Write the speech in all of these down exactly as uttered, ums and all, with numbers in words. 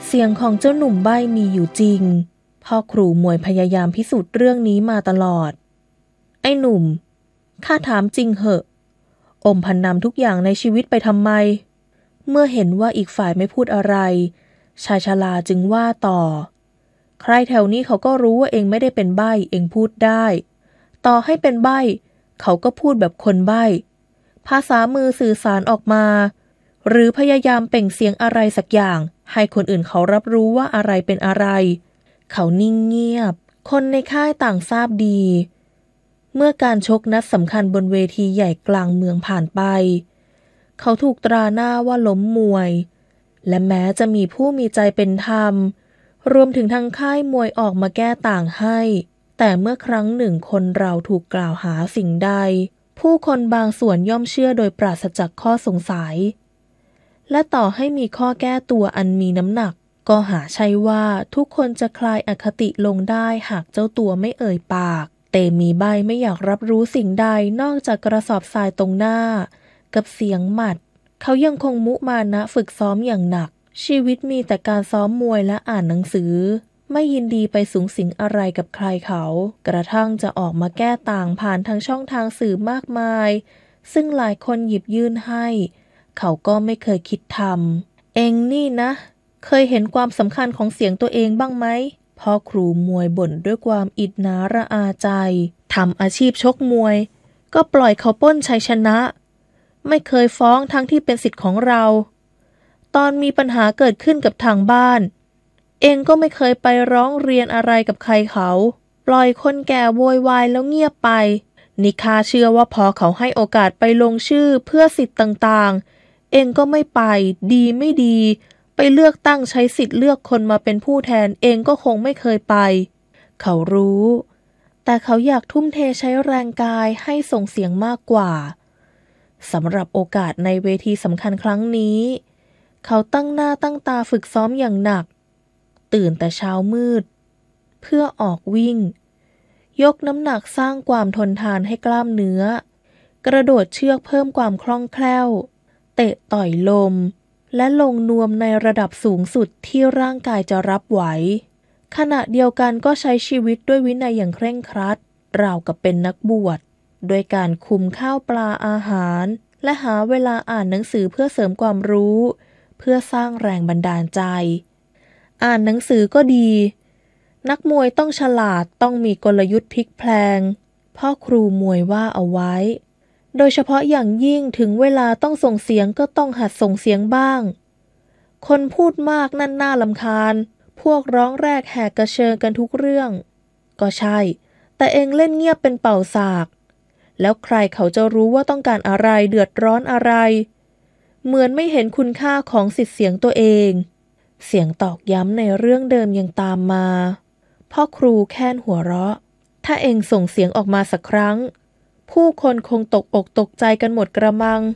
เสียงของเจ้าหนุ่มใบ้มีอยู่จริงพ่อครูมวยพยายามพิสูจน์เรื่องนี้มาตลอดไอ้หนุ่มข้าถามจริงเหอะอมพันนำทุกอย่างในชีวิตไปทำไมเมื่อเห็นว่าอีกฝ่ายไม่พูดอะไรชายชราจึงว่าต่อใครแถวนี้เขาก็รู้ว่าเองไม่ได้เป็นใบ้เองพูดได้ต่อให้เป็นใบ้เขาก็พูดแบบคนใบ้ภาษามือสื่อสารออกมาหรือพยายามเปล่งเสียงอะไรสักอย่างให้คนอื่นเขารับรู้ว่าอะไรเป็นอะไรเขานิ่งเงียบคนในค่ายต่างทราบดีเมื่อการชกนัดสำคัญบนเวทีใหญ่กลางเมืองผ่านไปเขาถูกตราหน้าว่าล้มมวยและแม้จะมีผู้มีใจเป็นธรรมรวมถึงทางค่ายมวยออกมาแก้ต่างให้แต่เมื่อครั้งหนึ่งคนเราถูกกล่าวหาสิ่งใดผู้คนบางส่วนย่อมเชื่อโดยปราศจากข้อสงสัยและต่อให้มีข้อแก้ตัวอันมีน้ำหนักก็หาใช่ว่าทุกคนจะคลายอคติลงได้หากเจ้าตัวไม่เอ่ยปากเตมีใบไม่อยากรับรู้สิ่งใดนอกจากกระสอบทรายตรงหน้ากับเสียงหมัดเขายังคงมุมานะฝึกซ้อมอย่างหนักชีวิตมีแต่การซ้อมมวยและอ่านหนังสือไม่ยินดีไปสูงสิงอะไรกับใครเขากระทั่งจะออกมาแก้ต่างผ่านทางช่องทางสื่อมากมายซึ่งหลายคนหยิบยื่นให้เขาก็ไม่เคยคิดทำเองนี่นะเคยเห็นความสำคัญของเสียงตัวเองบ้างไหมพ่อครูมวยบ่นด้วยความอิจฉาระอาใจทำอาชีพชกมวยก็ปล่อยเขาปล้นชัยชนะไม่เคยฟ้องทั้งที่เป็นสิทธิ์ของเราตอนมีปัญหาเกิดขึ้นกับทางบ้านเองก็ไม่เคยไปร้องเรียนอะไรกับใครเขาปล่อยคนแก่โวยวายแล้วเงียบไปนิคาเชื่อว่าพอเขาให้โอกาสไปลงชื่อเพื่อสิทธิ์ต่างๆเองก็ไม่ไปดีไม่ดีไปเลือกตั้งใช้สิทธิ์เลือกคนมาเป็นผู้แทนเองก็คงไม่เคยไปเขารู้แต่เขาอยากทุ่มเทใช้แรงกายให้ส่งเสียงมากกว่าสำหรับโอกาสในเวทีสำคัญครั้งนี้เขาตั้งหน้าตั้งตาฝึกซ้อมอย่างหนักตื่นแต่เช้ามืดเพื่อออกวิ่งยกน้ำหนักสร้างความทนทานให้กล้ามเนื้อกระโดดเชือกเพิ่มความคล่องแคล่วเตะต่อยลมและลงนวมในระดับสูงสุดที่ร่างกายจะรับไหวขณะเดียวกันก็ใช้ชีวิตด้วยวินัยอย่างเคร่งครัดราวกับเป็นนักบวชโดยการคุมข้าวปลาอาหารและหาเวลาอ่านหนังสือเพื่อเสริมความรู้เพื่อสร้างแรงบันดาลใจอ่านหนังสือก็ดีนักมวยต้องฉลาดต้องมีกลยุทธ์พลิกแพลงพ่อครูมวยว่าเอาไว้โดยเฉพาะอย่างยิ่งถึงเวลาต้องส่งเสียงก็ต้องหัดส่งเสียงบ้างคนพูดมากนั่นน่ารำคาญพวกร้องแรกแหกกระเชิงกันทุกเรื่องก็ใช่แต่เองเล่นเงียบเป็นเป่าสากแล้วใครเขาจะรู้ว่าต้องการอะไรเดือดร้อนอะไรเหมือนไม่เห็นคุณค่าของสิทธิ์เสียงตัวเองเสียงตอกย้ำในเรื่องเดิมยังตามมาพ่อครูแค่นหัวเราะถ้าเองส่งเสียงออกมาสักครั้งผู้คนคงตกอกตกใจกันหมดกระมัง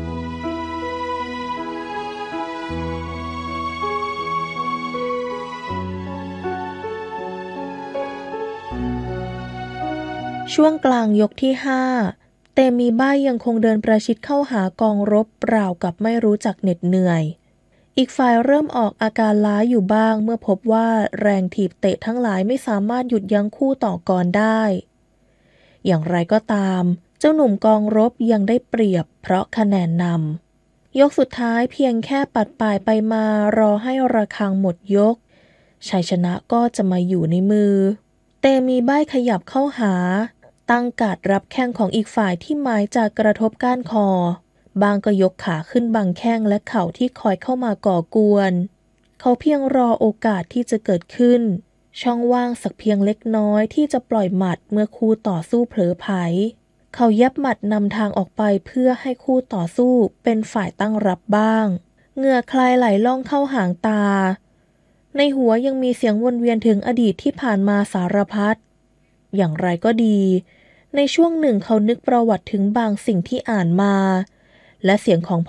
ช่วงกลางยกที่ห้าเตมีบ้ายยังคงเดินประชิดเข้าหากองรบราวกับไม่รู้จักเหน็ดเหนื่อยอีกฝ่ายเริ่มออกอาการล้าอยู่บ้างเมื่อพบว่าแรงถีบเตะทั้งหลายไม่สามารถหยุดยั้งคู่ต่อกรได้อย่างไรก็ตามเจ้าหนุ่มกองรบยังได้เปรียบเพราะคะแนนนำยกสุดท้ายเพียงแค่ปัดป่ายไปมารอให้ระฆังหมดยกชัยชนะก็จะมาอยู่ในมือเตมีบ้ายขยับเข้าหาตั้งการ์ดรับแข้งของอีกฝ่ายที่หมายจากกระทบก้านคอบางก็ยกขาขึ้นบังแข้งและเข่าที่คอยเข้ามาก่อกวนเขาเพียงรอโอกาสที่จะเกิดขึ้นช่องว่างสักเพียงเล็กน้อยที่จะปล่อยหมัดเมื่อคู่ต่อสู้เผลอไผลเขายับหมัดนำทางออกไปเพื่อให้คู่ต่อสู้เป็นฝ่ายตั้งรับบ้างเหงื่อคลายไหลล่องเข้าหางตาในหัวยังมีเสียงวนเวียนถึงอดีตที่ผ่านมาสารพัดอย่างไรก็ดีในช่วงหนึ่งเขานึกประวัติถึงบางสิ่งที่อ่านมาและเสียงของ